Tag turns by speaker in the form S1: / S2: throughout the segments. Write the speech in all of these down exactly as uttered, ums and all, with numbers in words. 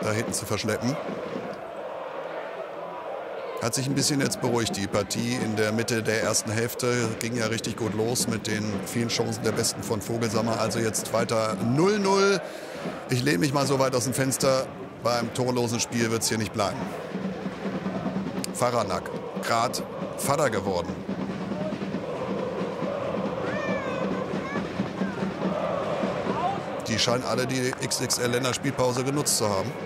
S1: da hinten zu verschleppen. Hat sich ein bisschen jetzt beruhigt, die Partie in der Mitte der ersten Hälfte. Ging ja richtig gut los mit den vielen Chancen der Besten von Vogelsammer. Also jetzt weiter null null. Ich lehne mich mal so weit aus dem Fenster. Beim torlosen Spiel wird es hier nicht bleiben. Faranak, gerade Vater geworden. Die scheinen alle die X X L-Länderspielpause genutzt zu haben.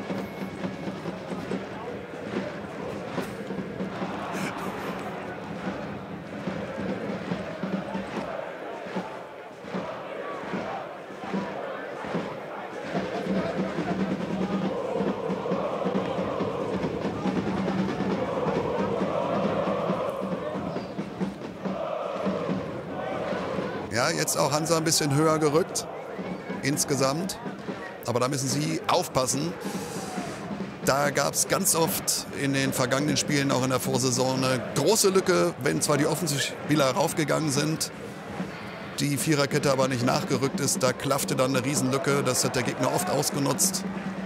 S1: Ja, jetzt auch Hansa ein bisschen höher gerückt. Insgesamt. Aber da müssen Sie aufpassen. Da gab es ganz oft in den vergangenen Spielen, auch in der Vorsaison, eine große Lücke, wenn zwar die Offensivspieler raufgegangen sind, die Viererkette aber nicht nachgerückt ist. Da klaffte dann eine Riesenlücke. Das hat der Gegner oft ausgenutzt.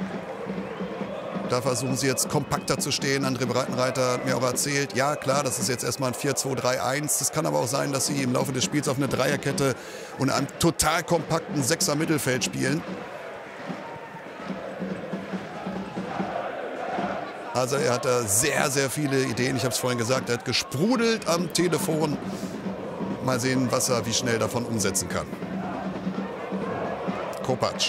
S1: Da versuchen sie jetzt kompakter zu stehen. André Breitenreiter hat mir auch erzählt, ja klar, das ist jetzt erstmal ein vier zwei drei eins. Das kann aber auch sein, dass sie im Laufe des Spiels auf eine Dreierkette und einem total kompakten Sechser Mittelfeld spielen. Also er hat da sehr, sehr viele Ideen. Ich habe es vorhin gesagt, er hat gesprudelt am Telefon. Mal sehen, was er wie schnell davon umsetzen kann. Kopacz.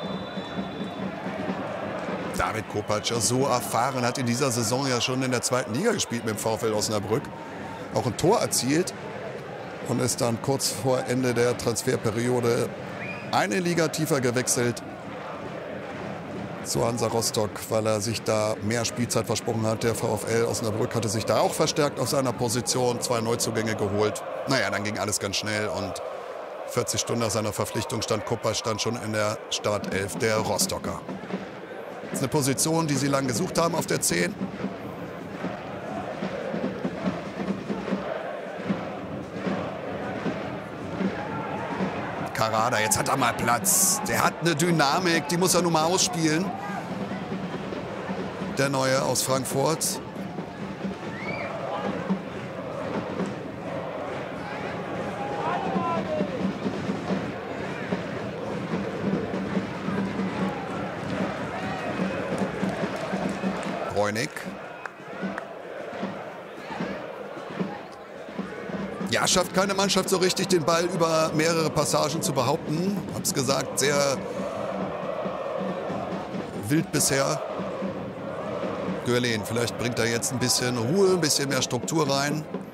S1: David Kopacz, ja so erfahren, hat in dieser Saison ja schon in der zweiten Liga gespielt mit dem VfL Osnabrück. Auch ein Tor erzielt und ist dann kurz vor Ende der Transferperiode eine Liga tiefer gewechselt zu Hansa Rostock, weil er sich da mehr Spielzeit versprochen hat. Der VfL Osnabrück hatte sich da auch verstärkt auf seiner Position, zwei Neuzugänge geholt. Naja, dann ging alles ganz schnell und vierzig Stunden nach seiner Verpflichtung stand Kopacz stand schon in der Startelf der Rostocker. Das ist eine Position, die sie lange gesucht haben auf der zehn. Karada, jetzt hat er mal Platz. Der hat eine Dynamik, die muss er nun mal ausspielen. Der Neue aus Frankfurt. Bräunig. Ja, schafft keine Mannschaft so richtig, den Ball über mehrere Passagen zu behaupten. Hab's gesagt, sehr wild bisher. Görlin, vielleicht bringt er jetzt ein bisschen Ruhe, ein bisschen mehr Struktur rein.